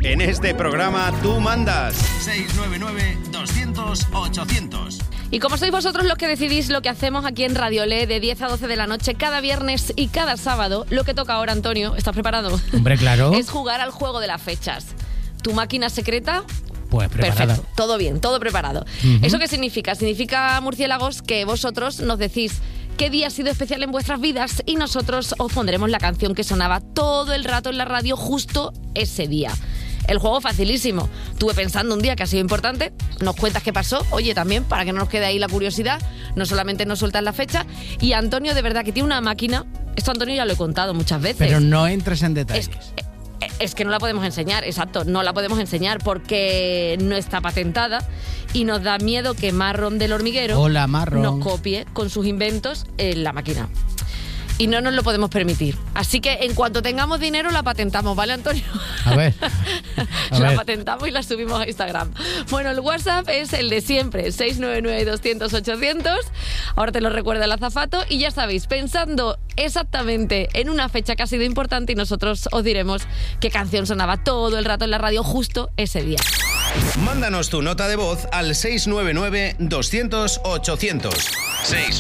En este programa tú mandas. 699-200-800. Y como sois vosotros los que decidís lo que hacemos aquí en Radiolé de 10 a 12 de la noche, cada viernes y cada sábado, lo que toca ahora, Antonio, ¿estás preparado? Hombre, claro. Es jugar al juego de las fechas. ¿Tu máquina secreta? Pues preparada. Perfecto, todo bien, todo preparado. ¿Eso qué significa? Significa, murciélagos, que vosotros nos decís qué día ha sido especial en vuestras vidas y nosotros os pondremos la canción que sonaba todo el rato en la radio justo ese día. El juego facilísimo. Estuve pensando un día que ha sido importante, nos cuentas qué pasó, oye, también, para que no nos quede ahí la curiosidad, no solamente nos sueltas la fecha. Y Antonio, de verdad, que tiene una máquina, esto Antonio ya lo he contado muchas veces. Pero no entres en detalles. Es que no la podemos enseñar, exacto, no la podemos enseñar porque no está patentada y nos da miedo que Marrón del Hormiguero Hola, Marrón. nos copie con sus inventos en la máquina. Y no nos lo podemos permitir. Así que en cuanto tengamos dinero la patentamos, ¿vale, Antonio? A ver. La patentamos y la subimos a Instagram. Bueno, el WhatsApp es el de siempre, 699-200-800. Ahora te lo recuerda el azafato. Y ya sabéis, pensando exactamente en una fecha que ha sido importante y nosotros os diremos qué canción sonaba todo el rato en la radio justo ese día. Mándanos tu nota de voz al 699-200-800.